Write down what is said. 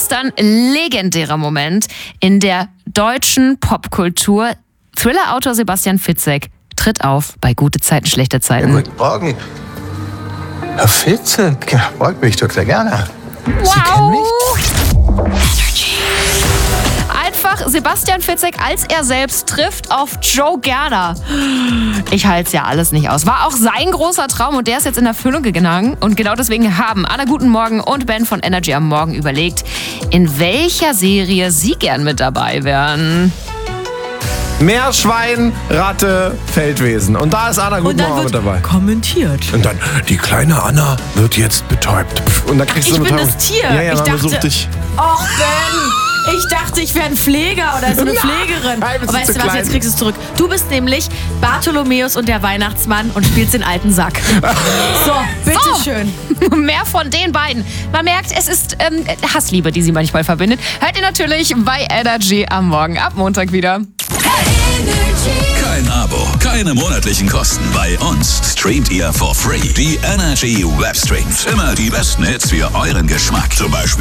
gestern legendärer Moment in der deutschen Popkultur. Thriller-Autor Sebastian Fitzek tritt auf bei Gute Zeiten, schlechte Zeiten. Ja, guten Morgen. Herr Fitzek, ja, freut mich total gerne. Wow! Sie kennen mich? Einfach Sebastian Fitzek, als er selbst trifft auf Joe Gerner. Ich halte es ja alles nicht aus. War auch sein großer Traum und der ist jetzt in Erfüllung gegangen. Und genau deswegen haben Anna Guten Morgen und Ben von Energy am Morgen überlegt, in welcher Serie sie gern mit dabei wären. Meerschwein, Ratte, Feldwesen. Und da ist Anna Guten Morgen mit dabei. Kommentiert. Und dann, die kleine Anna wird jetzt betäubt. Und dann kriegst du Ich eine bin Betäubung. das Tier. Ja, Ich man dachte- besucht dich. Och, Ben! Ich dachte, ich wäre ein Pfleger oder so eine Pflegerin. Nein, bist Und du weißt zu du was, klein. jetzt kriegst du es zurück. Du bist nämlich Bartholomäus und der Weihnachtsmann und spielst den alten Sack. So, bitteschön. Mehr von den beiden. Man merkt, es ist Hassliebe, die sie manchmal verbindet. Hört ihr natürlich bei Energy am Morgen ab Montag wieder. Kein Abo, keine monatlichen Kosten. Bei uns streamt ihr for free. Die Energy Webstreams. Immer die besten Hits für euren Geschmack. Zum Beispiel